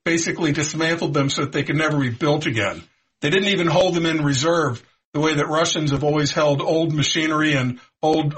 basically dismantled them so that they could never be built again. They didn't even hold them in reserve the way that Russians have always held old machinery and old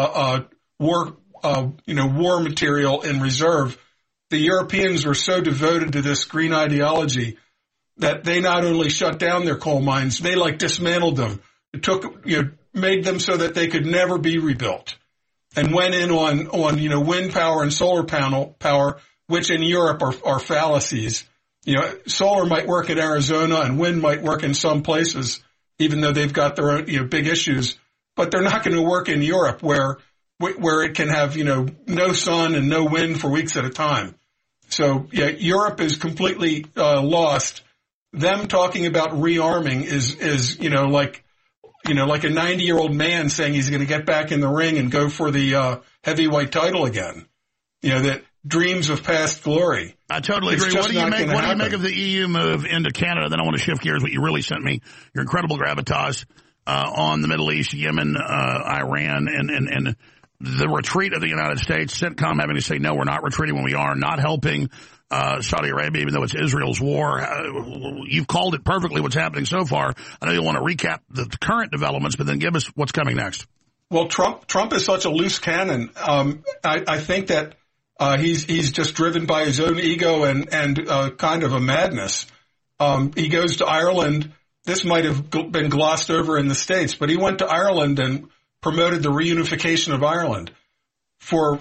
war material in reserve. The Europeans were so devoted to this green ideology that they not only shut down their coal mines, they dismantled them. It made them so that they could never be rebuilt, and went in on wind power and solar panel power, which in Europe are fallacies. Solar might work in Arizona and wind might work in some places, even though they've got their own, big issues, but they're not going to work in Europe where it can have, no sun and no wind for weeks at a time. So Europe is completely, lost. Them talking about rearming is like a 90-year-old man saying he's going to get back in the ring and go for the, heavyweight title again. That dreams of past glory. I totally agree. What do you make of the EU move into Canada? Then I want to shift gears. What you really sent me, your incredible gravitas on the Middle East, Yemen, Iran, and the retreat of the United States. CENTCOM having to say, no, we're not retreating when we are not helping Saudi Arabia, even though it's Israel's war. You've called it perfectly what's happening so far. I know you want to recap the current developments, but then give us what's coming next. Well, Trump is such a loose cannon. I think that he's just driven by his own ego and kind of a madness. He goes to Ireland. This might have been glossed over in the States, but he went to Ireland and promoted the reunification of Ireland. For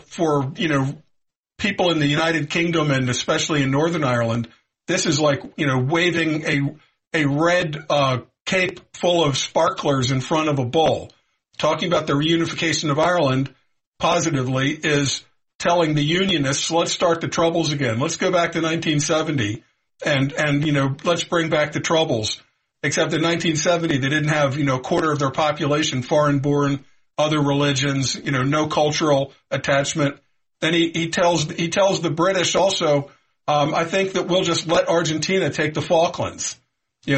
people in the United Kingdom and especially in Northern Ireland, this is like, waving a red cape full of sparklers in front of a bull. Talking about the reunification of Ireland positively is telling the Unionists, let's start the Troubles again. Let's go back to 1970 and let's bring back the Troubles. Except in 1970, they didn't have, a quarter of their population foreign born, other religions, no cultural attachment. Then he tells the British also, I think that we'll just let Argentina take the Falklands. In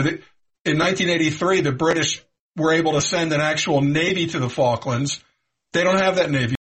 1983, the British were able to send an actual navy to the Falklands. They don't have that navy